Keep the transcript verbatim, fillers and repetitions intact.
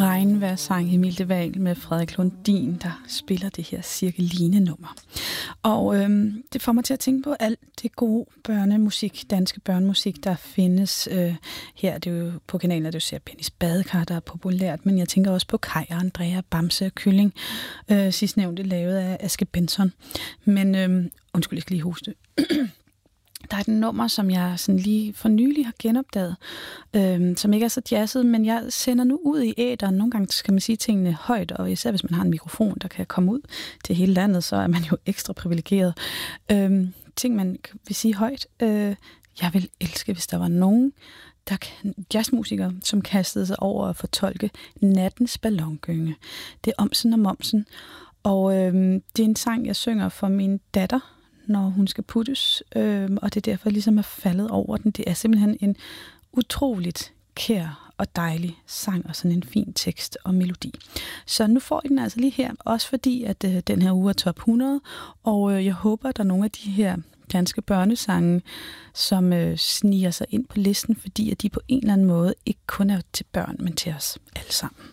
Regnvejrssang Emil de Waal med Frederik Lundin, der spiller det her Cirkeline-nummer. Og øhm, det får mig til at tænke på alt det gode børnemusik, danske børnemusik, der findes. Øh, her er det jo på kanalen, at du ser Bennys Badekar, der er populært, men jeg tænker også på Kaj og Andrea, Bamse og Kylling, øh, sidstnævnte lavet af Aske Benson. Men øh, undskyld, jeg skal lige hoste. Der er et nummer, som jeg sådan lige for nylig har genopdaget, øhm, som ikke er så jazzet, men jeg sender nu ud i æteren. Nogle gange skal man sige tingene højt, og især hvis man har en mikrofon, der kan komme ud til hele landet, så er man jo ekstra privilegeret. Øhm, ting, man vil sige højt. Øh, jeg vil elske, hvis der var nogen, der kan, jazzmusikere, som kastede sig over at fortolke Nattens Ballongynge. Det er Omsen og Momsen, og øhm, det er en sang, jeg synger for min datter, når hun skal puttes, øh, og det er derfor ligesom er faldet over den. Det er simpelthen en utroligt kær og dejlig sang, og sådan en fin tekst og melodi. Så nu får I den altså lige her, også fordi, at øh, den her uge er top hundrede, og øh, jeg håber, at der er nogle af de her danske børnesange, som øh, sniger sig ind på listen, fordi at de på en eller anden måde ikke kun er til børn, men til os alle sammen.